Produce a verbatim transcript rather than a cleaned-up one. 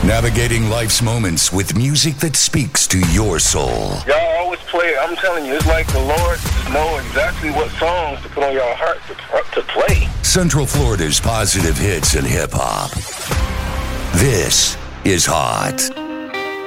Navigating life's moments with music that speaks to your soul. Y'all always play, I'm telling you, it's like the Lord just know exactly what songs to put on y'all heart to, to play. Central Florida's positive hits and hip-hop. This is Hot.